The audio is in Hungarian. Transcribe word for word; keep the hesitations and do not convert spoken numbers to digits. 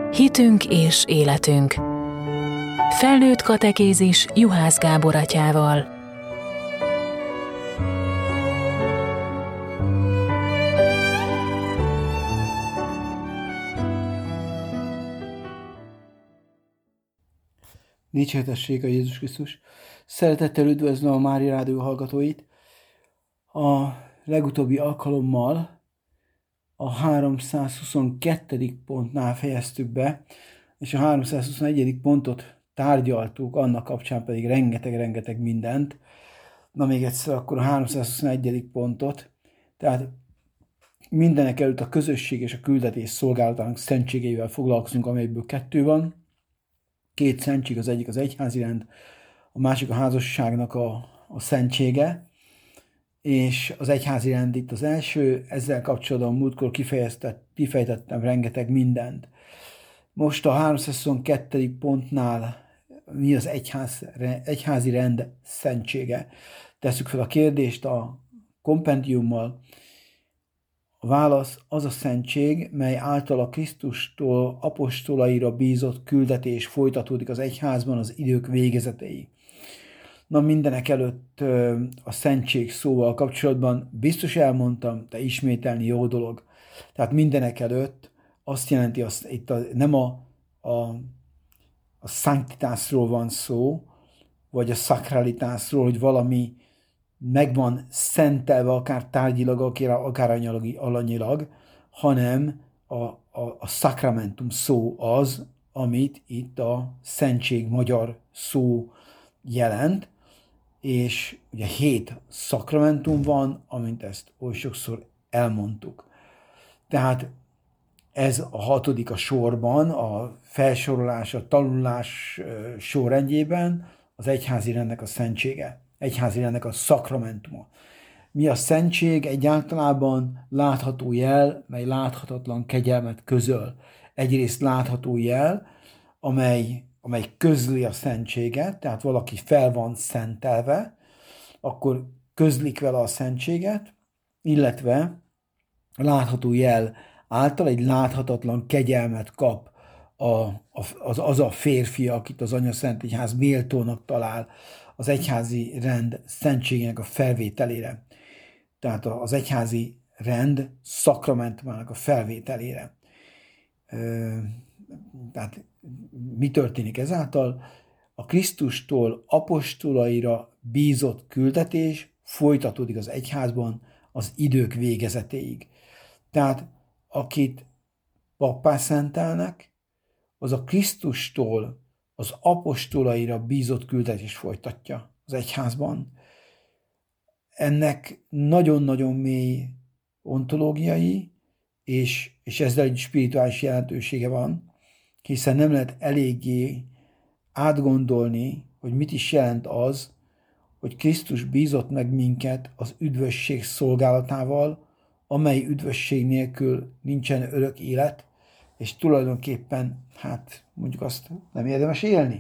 Hitünk és életünk. Felnőtt katekézis Juhász Gábor atyával. Dicsértessék a Jézus Krisztus! Szeretettel üdvözlöm a Mária Rádió hallgatóit! A legutóbbi alkalommal a háromszázhuszonkettő pontnál fejeztük be, és a háromszázhuszonegyedik pontot tárgyaltuk, annak kapcsán pedig rengeteg-rengeteg mindent. Na még egyszer akkor a háromszázhuszonegyedik pontot, tehát mindenek előtt a közösség és a küldetés szolgálatának szentségeivel foglalkozunk, amelyből kettő van. Két szentség, az egyik az egyházi rend, a másik a házasságnak a, a szentsége, és az egyházi rend itt az első, ezzel kapcsolatban múltkor kifejtettem rengeteg mindent. Most a háromszázhuszonkettő pontnál mi az egyház, egyházi rend szentsége? Tesszük fel a kérdést a kompendiummal. A válasz az a szentség, mely által a Krisztustól apostolaira bízott küldetés folytatódik az egyházban az idők végezetéig. Na mindenek előtt a szentség szóval kapcsolatban biztos elmondtam, de ismételni jó dolog. Tehát mindenek előtt azt jelenti, azt, itt a, nem a, a, a szanktitászról van szó, vagy a szakralitásról, hogy valami meg van szentelve, akár tárgyilag, akár, akár alanyilag, hanem a, a, a szakramentum szó az, amit itt a szentség magyar szó jelent, és ugye hét szakramentum van, amint ezt oly sokszor elmondtuk. Tehát ez a hatodik a sorban, a felsorolás, a tanulás sorrendjében az egyházi rendnek a szentsége. Egyházi rendnek a szakramentuma. Mi a szentség? Egyáltalában látható jel, mely láthatatlan kegyelmet közöl. Egyrészt látható jel, amely, amely közli a szentséget, tehát valaki fel van szentelve, akkor közlik vele a szentséget, illetve látható jel által egy láthatatlan kegyelmet kap a, az, az a férfi, akit az Anyaszentegyház méltónak talál az egyházi rend szentségének a felvételére. Tehát az egyházi rend szakramentumának a felvételére. Tehát mi történik ezáltal? A Krisztustól apostolaira bízott küldetés folytatódik az egyházban az idők végezetéig. Tehát akit pappá szentelnek, az a Krisztustól az apostolaira bízott küldetés folytatja az egyházban. Ennek nagyon-nagyon mély ontológiai, és, és ezzel egy spirituális jelentősége van, hiszen nem lehet eléggé átgondolni, hogy mit is jelent az, hogy Krisztus bízott meg minket az üdvösség szolgálatával, amely üdvösség nélkül nincsen örök élet, és tulajdonképpen, hát mondjuk azt nem érdemes élni.